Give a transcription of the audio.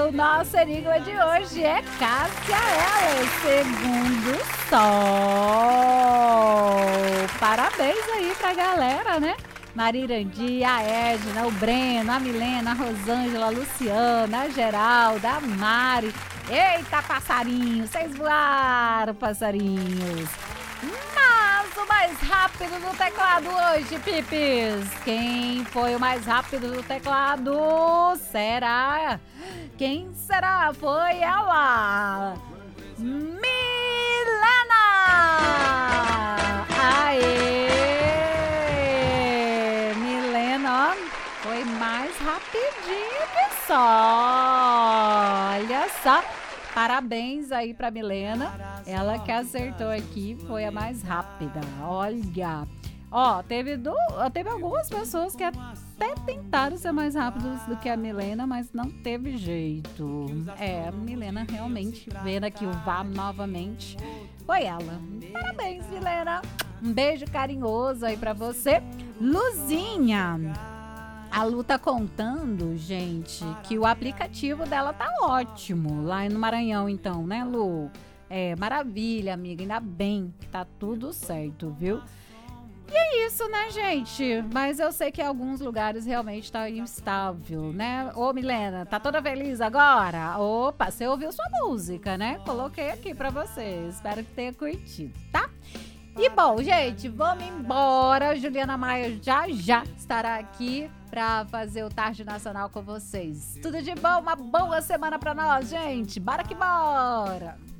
o nosso enigma de hoje é Cássia Eller, segundo sol. Parabéns aí pra galera, né? Marirandi, a Edna, o Breno, a Milena, a Rosângela, a Luciana, a Geralda, a Mari. Eita, passarinho, vocês voaram, passarinhos. Mas o mais rápido do teclado hoje, Pipis. Quem foi o mais rápido do teclado? Será? Quem será? Foi ela! Milena! Aê! Milena, ó, foi mais rapidinho que só. Olha só. Parabéns aí pra Milena. Ela que acertou aqui, foi a mais rápida. Olha. Ó, teve algumas pessoas que até tentaram ser mais rápidos do que a Milena, mas não teve jeito. É, a Milena realmente, vendo aqui o VAR novamente, foi ela. Parabéns, Milena. Um beijo carinhoso aí pra você. Luzinha. A Lu tá contando, gente, que o aplicativo dela tá ótimo lá no Maranhão, então, né, Lu? É, maravilha, amiga, ainda bem que tá tudo certo, viu? E é isso, né, gente? Mas eu sei que em alguns lugares realmente tá instável, né? Ô, Milena, tá toda feliz agora? Opa, você ouviu sua música, né? Coloquei aqui pra você, espero que tenha curtido, tá? E bom, gente, vamos embora. Juliana Maia já estará aqui para fazer o Tarde Nacional com vocês. Tudo de bom, uma boa semana para nós, gente. Bora que bora!